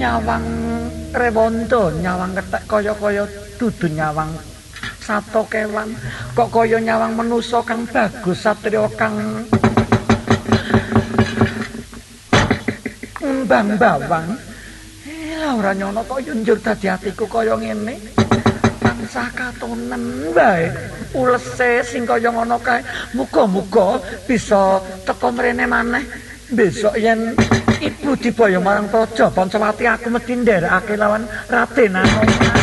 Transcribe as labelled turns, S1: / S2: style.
S1: nyawang rewondo, nyawang ketek kaya-kaya dudu nyawang sato kewan, kok kaya nyawang manusa kang bagus, satriya kang mbang bawang. Lah ora nyono kok yo njur dadi atiku kaya ngene. Tansah katonen wae. Ulese sing kaya ngono kae. Muga-muga bisa teka mrene maneh. Besok yen Ibu diboyo marang Praja Pancawati aku mesti nderekake lawan Raden Anoman.